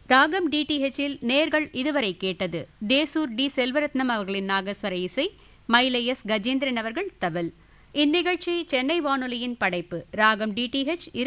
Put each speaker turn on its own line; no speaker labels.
ராகம் டிடிஹெச்சில் நேர்கள் இதுவரை கேட்டது தேசூர் டி செல்வரத்னம் அவர்களின் நாகஸ்வர இசை, மயிலை எஸ் கஜேந்திரன் அவர்கள் தவில். இந்நிகழ்ச்சி சென்னை வானொலியின் படைப்பு. ராகம் டிடிஹெச்